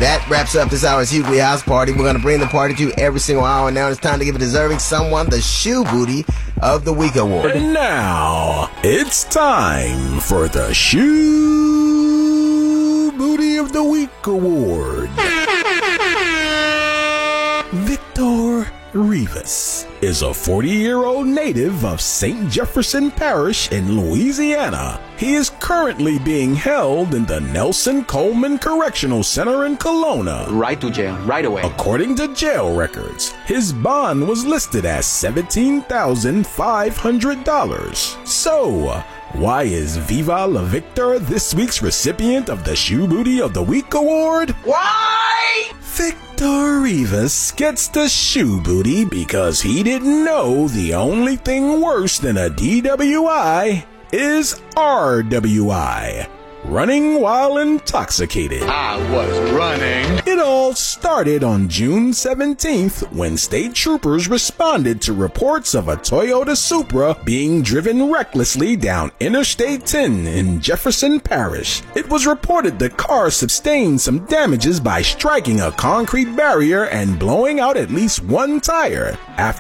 That wraps up this hour's Hughley House Party. We're going to bring the party to you every single hour. Now it's time to give a deserving someone the Shoe Booty of the Week award. And now it's time for the Shoe Booty of the Week award. Victor Rivas is a 40-year-old native of St. Jefferson Parish in Louisiana. He is currently being held in the Nelson Coleman Correctional Center in Kelowna. Right to jail, right away. According to jail records, his bond was listed as $17,500. So, why is Viva La Victor this week's recipient of the Shoe Booty of the Week award? Why? Victor Rivas gets the Shoe Booty because he didn't know the only thing worse than a DWI is RWI, running while intoxicated. I was running. It all started on June 17th when state troopers responded to reports of a Toyota Supra being driven recklessly down Interstate 10 in Jefferson Parish. It was reported the car sustained some damages by striking a concrete barrier and blowing out at least one tire. After